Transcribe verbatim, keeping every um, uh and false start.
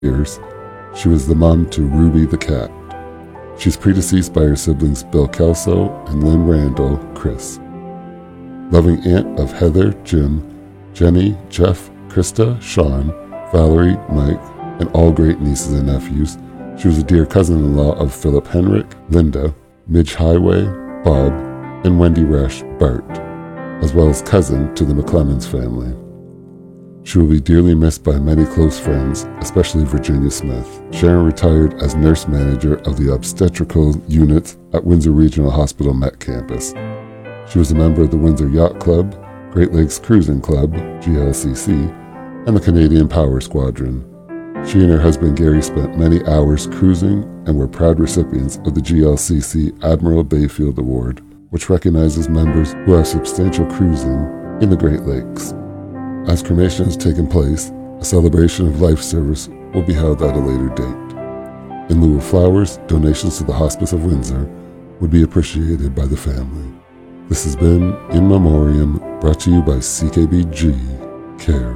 years, she was the mom to Ruby the cat. She's predeceased by her siblings Bill Kelso and Lynn Randall, Chris. Loving aunt of Heather, Jim, Jenny, Jeff, Krista, Sean, Valerie, Mike, and all great nieces and nephews, she was a dear cousin-in-law of Philip Henrik, Linda, Midge Highway, Bob, and Wendy Resch, Bart, as well as cousin to the McClemens family. She will be dearly missed by many close friends, especially Virginia Smith. Sharon retired as nurse manager of the obstetrical unit at Windsor Regional Hospital Met Campus. She was a member of the Windsor Yacht Club, Great Lakes Cruising Club, G L C C, and the Canadian Power Squadron. She and her husband Gary spent many hours cruising and were proud recipients of the G L C C Admiral Bayfield Award, which recognizes members who have substantial cruising in the Great Lakes. As cremation has taken place, a celebration of life service will be held at a later date. In lieu of flowers, donations to the Hospice of Windsor would be appreciated by the family. This has been In Memoriam, brought to you by C K B G Care.